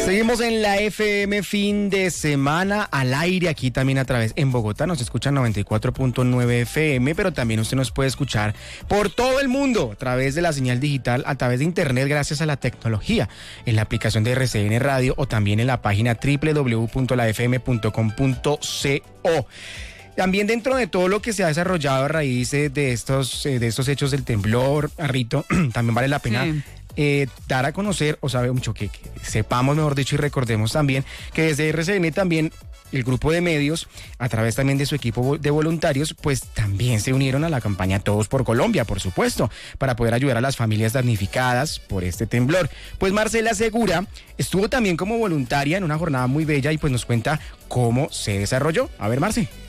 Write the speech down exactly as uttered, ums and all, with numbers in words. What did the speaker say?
Seguimos en la F M fin de semana al aire, aquí también a través, en Bogotá nos escuchan noventa y cuatro punto nueve F M, pero también usted nos puede escuchar por todo el mundo a través de la señal digital, a través de internet gracias a la tecnología, en la aplicación de R C N Radio o también en la página doble u doble u doble u punto la f m punto com punto co. También dentro de todo lo que se ha desarrollado a raíz de estos, de estos hechos del temblor, Rito, también vale la pena sí. eh, dar a conocer, o sabe mucho que, que sepamos, mejor dicho, y recordemos también que desde R C N también el grupo de medios, a través también de su equipo de voluntarios, pues también se unieron a la campaña Todos por Colombia, por supuesto, para poder ayudar a las familias damnificadas por este temblor. Pues Marcela Segura estuvo también como voluntaria en una jornada muy bella y pues nos cuenta cómo se desarrolló. A ver, Marce.